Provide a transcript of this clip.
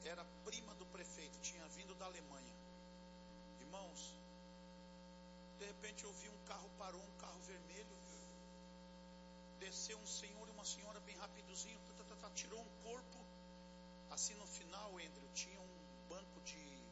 era prima do prefeito, tinha vindo da Alemanha. Irmãos, de repente eu vi um carro, parou um carro vermelho, desceu um senhor e uma senhora bem rapidozinho, tirou um corpo, assim no final